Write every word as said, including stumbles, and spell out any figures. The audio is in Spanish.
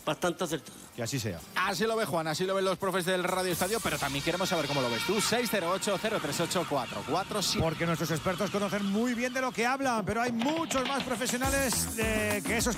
bastante acertada. Que así sea. Así lo ve Juan, así lo ven los profes del Radio Estadio, pero también queremos saber cómo lo ves tú. seis cero ocho, cero tres ocho, cuatro cuatro siete. Porque nuestros expertos conocen muy bien de lo que hablan, pero hay muchos más profesionales eh, que esos